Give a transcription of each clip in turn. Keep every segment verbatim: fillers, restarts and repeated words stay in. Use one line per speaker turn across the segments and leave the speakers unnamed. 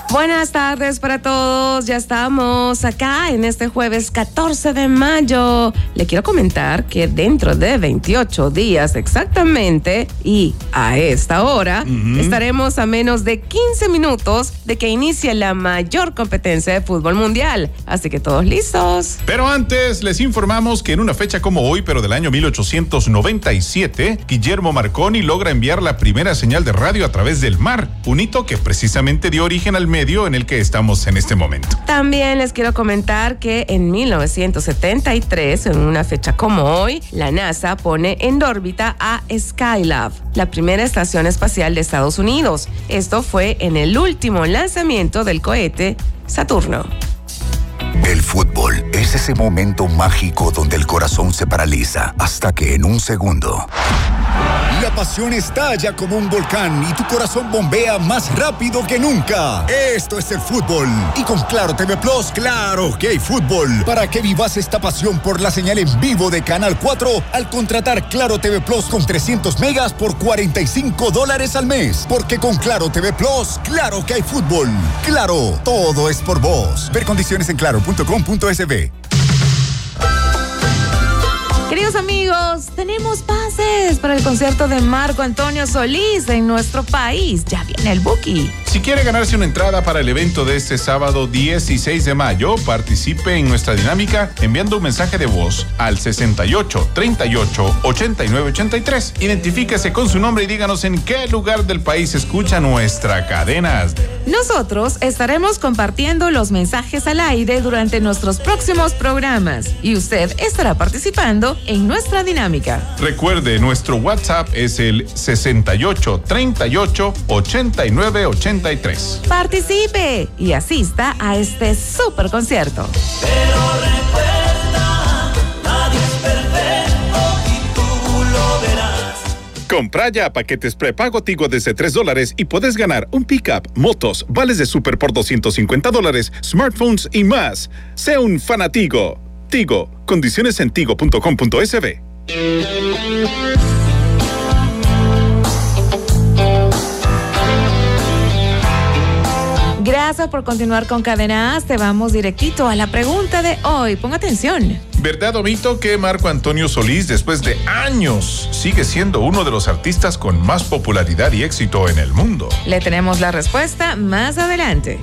Buenas tardes para todos, ya estamos acá en este jueves catorce de mayo. Le quiero comentar que dentro de veintiocho días exactamente y a esta hora uh-huh. estaremos a menos de quince minutos de que inicie la mayor competencia de fútbol mundial. Así que todos listos.
Pero antes les informamos que en una fecha como hoy, pero del año mil ochocientos noventa y siete, Guillermo Marconi logra enviar la primera señal de radio a través del mar, un hito que precisamente dio origen al medio en el que estamos en este momento.
También les quiero comentar que en mil novecientos setenta y tres, en una fecha como hoy, la NASA pone en órbita a Skylab, la primera estación espacial de Estados Unidos. Esto fue en el último lanzamiento del cohete Saturno.
El fútbol es ese momento mágico donde el corazón se paraliza hasta que en un segundo la pasión estalla como un volcán y tu corazón bombea más rápido que nunca. Esto es el fútbol. Y con Claro T V Plus, claro que hay fútbol. Para que vivas esta pasión por la señal en vivo de Canal cuatro al contratar Claro T V Plus con trescientos megas por cuarenta y cinco dólares al mes. Porque con Claro T V Plus, claro que hay fútbol. Claro, todo es por vos. Ver condiciones en claro punto com punto es be.
Queridos amigos, tenemos pases para el concierto de Marco Antonio Solís en nuestro país. Ya viene el Buki.
Si quiere ganarse una entrada para el evento de este sábado dieciséis de mayo, participe en nuestra dinámica enviando un mensaje de voz al sesenta y ocho, treinta y ocho, ochenta y nueve, ochenta y tres. Identifíquese con su nombre y díganos en qué lugar del país escucha nuestra cadena Asder.
Nosotros estaremos compartiendo los mensajes al aire durante nuestros próximos programas y usted estará participando en nuestra dinámica.
Recuerde, nuestro WhatsApp es el sesenta y ocho, treinta y ocho, ochenta y nueve, ochenta y tres.
Participe y asista a este super concierto.
Pero recuerda, nadie es perfecto y tú lo verás.
Compra ya paquetes prepago Tigo desde tres dólares y puedes ganar un pick-up, motos, vales de super por doscientos cincuenta dólares, smartphones y más. Sé un fanatigo. Tigo, condiciones en tigo punto com punto es be.
Gracias por continuar con Cadena Asder. Vamos directito a la pregunta de hoy. Ponga atención.
¿Verdad o mito que Marco Antonio Solís, después de años, sigue siendo uno de los artistas con más popularidad y éxito en el mundo?
Le tenemos la respuesta más adelante.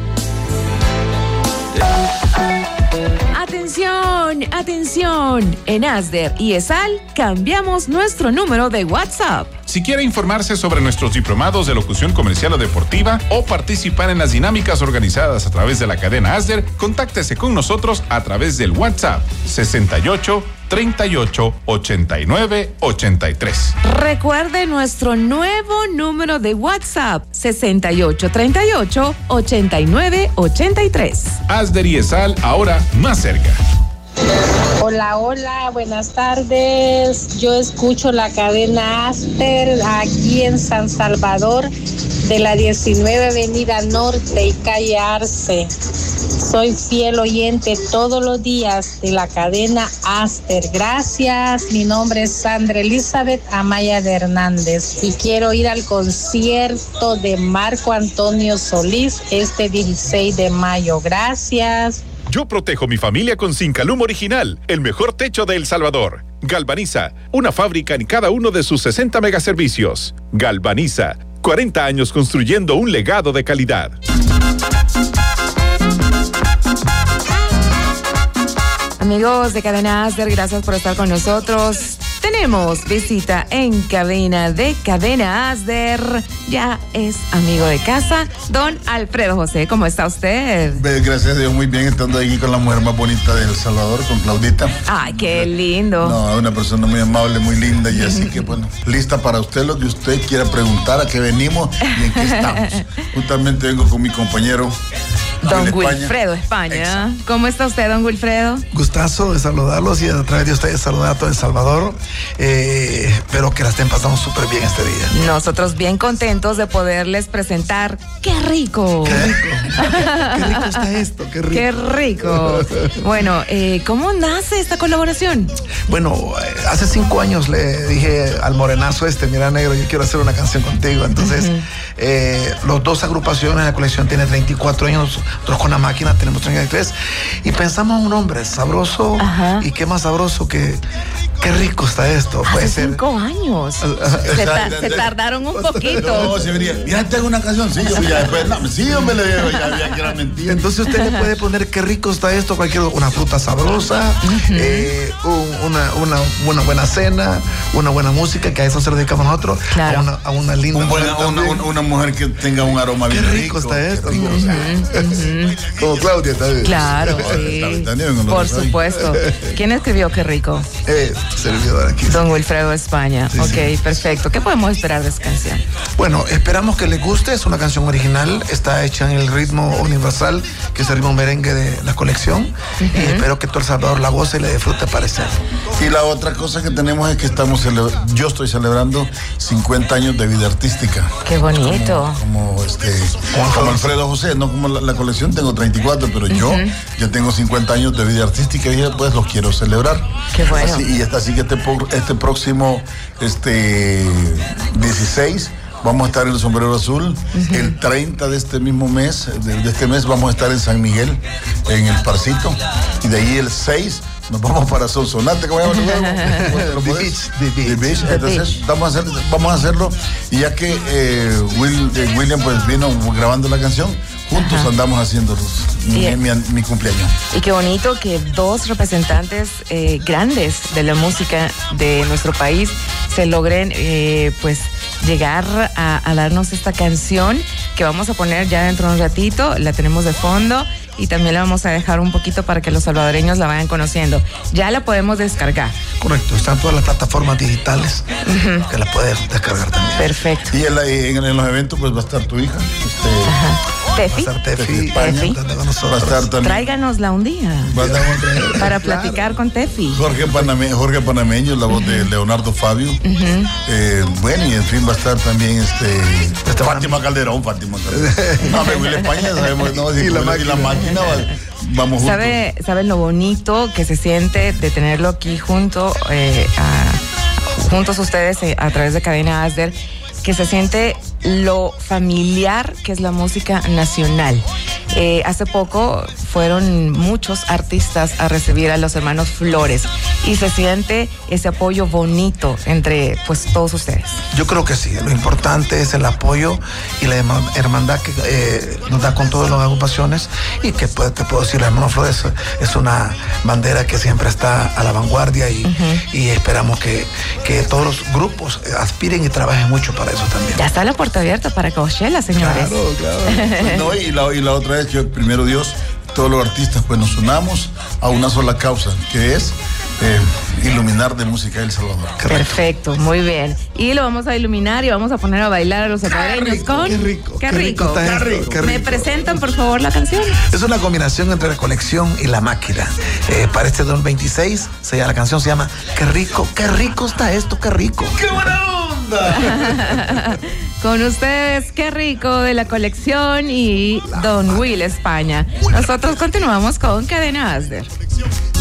Atención, atención. En Asder y ESAL cambiamos nuestro número de WhatsApp.
Si quiere informarse sobre nuestros diplomados de locución comercial o deportiva o participar en las dinámicas organizadas a través de la cadena Asder, contáctese con nosotros a través del WhatsApp sesenta y ocho, treinta y ocho, ochenta y nueve, ochenta y tres.
Recuerde nuestro nuevo número de WhatsApp sesenta y ocho, treinta y ocho, ochenta y nueve, ochenta y tres.
Asder y ESAL ahora más cerca.
Hola, hola, buenas tardes. Yo escucho la cadena Asder aquí en San Salvador de la diecinueve Avenida Norte y calle Arce. Soy fiel oyente todos los días de la cadena Asder. Gracias. Mi nombre es Sandra Elizabeth Amaya de Hernández y quiero ir al concierto de Marco Antonio Solís este dieciséis de mayo. Gracias.
Yo protejo mi familia con Zincalum Original, el mejor techo de El Salvador. Galvaniza, una fábrica en cada uno de sus sesenta megaservicios. Galvaniza, cuarenta años construyendo un legado de calidad.
Amigos de Cadena Asder, gracias por estar con nosotros. Tenemos visita en cabina de Cadena Asder. Ya es amigo de casa, don Alfredo José. ¿Cómo está usted?
Gracias a Dios, muy bien, estando aquí con la mujer más bonita de El Salvador, con Claudita.
Ay, qué lindo.
No, una persona muy amable, muy linda, y así que, bueno, lista para usted lo que usted quiera preguntar, a qué venimos y en qué estamos. Justamente vengo con mi compañero
Don
Will
Wilfredo España. España. ¿Cómo está usted, don Wilfredo?
Gustazo de saludarlos y a través de ustedes saludar a todo El Salvador. Eh, espero que la estén pasando súper bien este día.
Nosotros bien contentos de poderles presentar ¡Qué rico!
¡Qué rico! ¡Qué rico está esto! ¡Qué rico!
¡Qué rico! Bueno, eh, ¿cómo nace esta colaboración?
Bueno, hace cinco años le dije al morenazo este, mira negro, yo quiero hacer una canción contigo. Entonces, uh-huh. eh, los dos agrupaciones, la colección tiene treinta y cuatro años, nosotros con la máquina tenemos treinta y tres, y pensamos en un hombre sabroso, uh-huh. y qué más sabroso que qué rico está esto.
Hace
Puede
cinco
ser...
años. se, ta se tardaron un poquito.
No, se venía, mira, tengo una canción, sí, yo ya después, no, sí, yo me le digo, ya había que era mentira.
Entonces usted le puede poner qué rico está esto, cualquier, una fruta sabrosa, uh-huh. eh, un, una, una, una buena cena, una buena música, que a eso se lo dedicamos nosotros,
claro.
a, una, a una linda
un buena, una, una, una mujer que tenga un aroma
qué
bien
rico. Qué rico está esto.
Rico,
uh-huh, uh-huh.
Como Claudia también.
Claro, sí. Por supuesto. ¿Quién escribió Qué rico?
Eh, servidor aquí.
Don Wilfredo España. Sí, ok, sí. Perfecto. ¿Qué podemos esperar de esta canción?
Bueno, esperamos que les guste. Es una canción original. Está hecha en el ritmo universal, que es el ritmo merengue de la colección. Uh-huh. Y espero que todo El Salvador la goce y le disfrute parecer.
Y la otra cosa que tenemos es que estamos yo estoy celebrando cincuenta años de vida artística.
Qué bonito.
Como, como este como Alfredo José, no como la, la colección, tengo treinta y cuatro, pero uh-huh. yo ya tengo cincuenta años de vida artística y pues los quiero celebrar.
Qué bueno.
Así, y está así que este, este próximo este dieciséis vamos a estar en el Sombrero Azul. Uh-huh. El treinta de este mismo mes, de, de este mes, vamos a estar en San Miguel, en el Parcito. Y de ahí el seis nos vamos para Sonsonate, ¿cómo se llama? The Beach. The Beach. Entonces vamos a, hacer, vamos a hacerlo. Y ya que eh, Will, eh, William pues vino grabando la canción, juntos Ajá. andamos haciendo mi, mi, mi cumpleaños.
Y qué bonito que dos representantes eh, grandes de la música de nuestro país se logren eh, pues llegar a, a darnos esta canción que vamos a poner ya dentro de un ratito. La tenemos de fondo y también la vamos a dejar un poquito para que los salvadoreños la vayan conociendo. Ya la podemos descargar.
Correcto, están todas las plataformas digitales uh-huh. que la puedes descargar también.
Perfecto.
Y en, la, en, en los eventos pues va a estar tu hija. Este,
Ajá. Tefi.
Va a estar Tefi.
Tefi.
Va a estar también.
Tráiganosla un día.
Va a estar
para platicar claro. con Tefi.
Jorge, Paname, Jorge Panameño, la voz uh-huh. de Leonardo Fabio. Uh-huh. eh, bueno, y en fin va a estar también este, este Fátima Calderón, Fátima Calderón. No, me Will España, sabemos, no,
y,
y,
la
y la máquina va, vamos juntos.
¿Sabe, ¿Saben lo bonito que se siente de tenerlo aquí junto, eh, a, juntos ustedes eh, a través de Cadena Asder? Que se siente lo familiar que es la música nacional. Eh, hace poco fueron muchos artistas a recibir a los hermanos Flores y se siente ese apoyo bonito entre pues todos ustedes.
Yo creo que sí, lo importante es el apoyo y la hermandad que eh, nos da con todas las agrupaciones y que pues, te puedo decir, los hermanos Flores es una bandera que siempre está a la vanguardia y, uh-huh. y esperamos que, que todos los grupos aspiren y trabajen mucho para eso también.
Ya está la puerta abierta para Coachella, señores.
Claro, claro. No, y, la, y la otra es que primero Dios, todos los artistas pues nos unamos a una sola causa, que es eh, iluminar de música El Salvador.
Perfecto, muy bien. Y lo vamos a iluminar y vamos a poner a bailar a los salvadoreños con...
Qué rico.
Qué rico.
Qué rico. Qué rico.
¿Me presentan, por favor, la canción?
Es una combinación entre la colección y la máquina. Eh, para este dos mil veintiséis, se llama, la canción se llama Qué rico, qué rico está esto, qué rico.
¡Qué buena onda!
Con ustedes, Qué rico, de la colección y Don Will España. Nosotros continuamos con Cadena Asder.